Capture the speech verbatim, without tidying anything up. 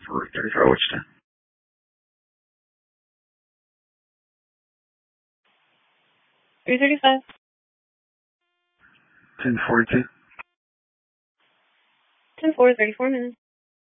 for thirty-five, what's time? three thirty-five. ten forty-two. ten four, thirty-four minutes.